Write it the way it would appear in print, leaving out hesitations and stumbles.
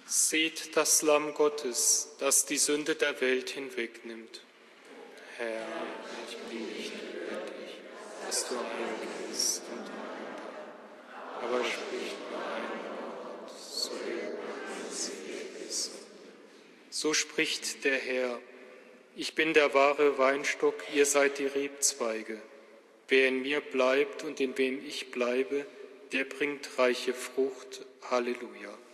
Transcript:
Seht das Lamm Gottes, das die Sünde der Welt hinwegnimmt. Herr, ich bin nicht würdig, dass du eingehst unter mein Dach, aber sprich nur ein Wort, so wird mein Seele ist. So spricht der Herr: Ich bin der wahre Weinstock, ihr seid die Rebzweige. Wer in mir bleibt und in wem ich bleibe, der bringt reiche Frucht. Halleluja.